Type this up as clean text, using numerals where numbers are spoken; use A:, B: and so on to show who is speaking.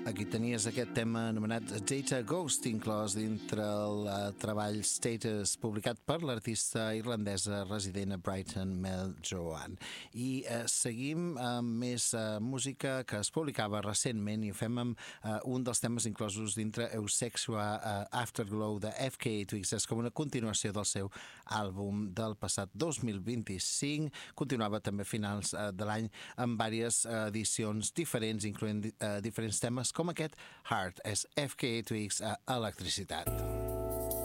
A: Aquí tenies aquest tema anomenat Data Ghost, inclòs dintre el treball Status publicat per l'artista irlandesa resident a Brighton, Mel Joanne. I seguim amb més música que es publicava recentment i ho fem amb un dels temes inclosos dintre Eusexua Afterglow de FKA Twigs, com una continuació del seu àlbum del passat 2025. Continuava també a finals de l'any amb diverses edicions diferents, incloent diferents temes com aquest Heart, és FKA Twigs a Electricitat.